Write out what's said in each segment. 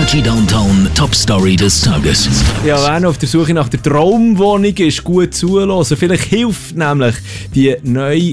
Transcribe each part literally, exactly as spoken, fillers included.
Energy Downtown Top Story des Tages. Ja, wer noch auf der Suche nach der Traumwohnung ist, gut zuhören. Vielleicht hilft nämlich die neue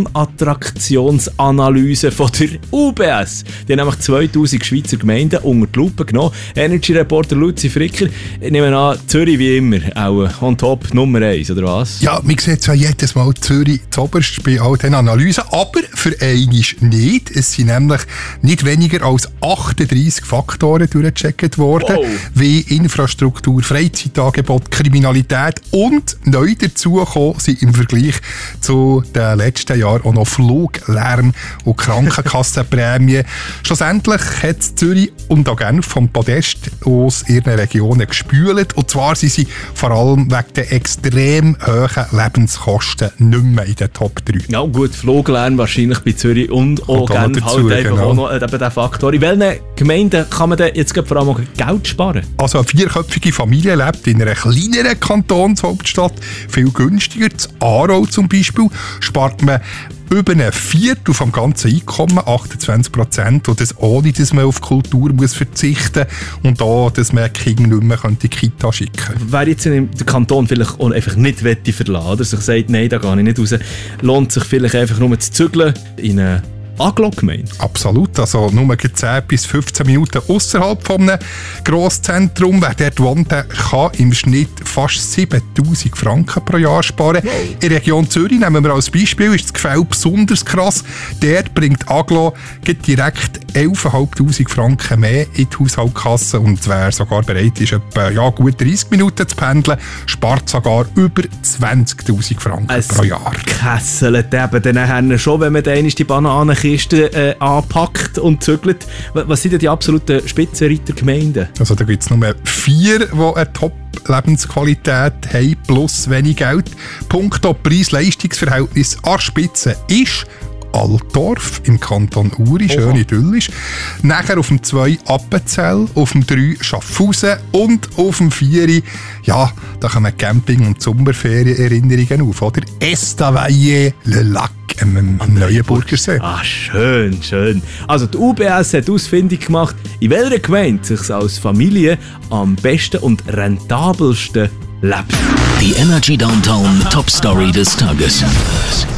Wohnattraktionsanalyse von der U B S. Die haben nämlich zweitausend Schweizer Gemeinden unter die Lupe genommen. Energy-Reporter Luzi Fricker, ich nehme an, Zürich wie immer, auch on top Nummer eins, oder was? Ja, man sieht zwar jedes Mal Zürich zuoberst bei all diesen Analysen, aber für einmal nicht. Es sind nämlich nicht weniger als achtunddreissig Faktoren durchgecheckt worden, wow. wie Infrastruktur, Freizeitangebot, Kriminalität und neu dazugekommen sind im Vergleich zu den letzten Jahren auch noch Fluglärm und Krankenkassenprämien. Schlussendlich hat Zürich und auch Genf vom Podest aus ihren Regionen gespült, und zwar sind sie vor allem wegen der extrem hohen Lebenskosten nicht mehr in den Top drei. Ja gut, Fluglärm wahrscheinlich bei Zürich und auch Genf halt einfach genau. auch noch eben der Faktor. In welchen Gemeinden kann man denn jetzt vor allem auch Geld sparen? Also eine vierköpfige Familie lebt in einer kleineren Kantonshauptstadt viel günstiger. In Aarau zum Beispiel spart man über ein Viertel vom ganzen Einkommen, achtundzwanzig Prozent, und das ohne, dass man auf Kultur muss verzichten und auch, dass man Kinder nicht mehr in die Kita schicken kann. Wer jetzt den Kanton vielleicht auch einfach nicht verlassen will, oder sich sagt, nein, da gehe ich nicht raus, lohnt sich vielleicht einfach nur zu zügeln in eine Aglo-Gemeinde? Absolut, also nur zehn bis fünfzehn Minuten außerhalb von einem Grosszentrum. Wer dort wohnt, kann im Schnitt fast siebentausend Franken pro Jahr sparen. Wow. In der Region Zürich, nehmen wir als Beispiel, ist das Gefälle besonders krass. Dort bringt Aglo direkt elftausendfünfhundert Franken mehr in die Haushaltskasse, und wer sogar bereit ist, etwa ja, gut dreißig Minuten zu pendeln, spart sogar über zwanzigtausend Franken es pro Jahr. Kesselt eben dann schon, wenn man dann die Bananen Kiste äh, anpackt und zügelt. Was sind denn die absoluten Spitzenreitergemeinden? Also da gibt es nur vier, die eine Top-Lebensqualität haben, plus wenig Geld. Punkto Preis-Leistungs-Verhältnis an Spitze ist Altdorf im Kanton Uri, schön idyllisch. Nachher auf dem zwei Appenzell, auf dem drei Schaffhausen und auf dem vier, ja, da kommen Camping- und Sommerferien-Erinnerungen auf, oder? Estavayer Le Lac am Neuenburgersee. Ah, schön, schön. Also die U B S hat ausfindig gemacht, in welcher Gemeinde sich als Familie am besten und rentabelsten lebt. Die Energy Downtown Top Story des Tages.